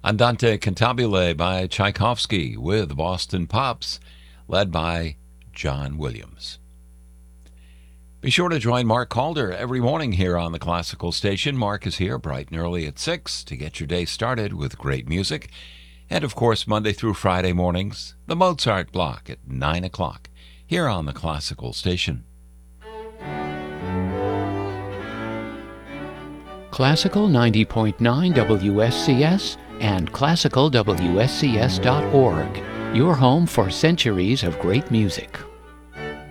Andante Cantabile by Tchaikovsky with Boston Pops, led by John Williams. Be sure to join Mark Calder every morning here on the Classical Station. Mark is here bright and early at 6 to get your day started with great music. And, of course, Monday through Friday mornings, the Mozart Block at 9 o'clock here on the Classical Station. Classical 90.9 WSCS and classicalwscs.org, your home for centuries of great music.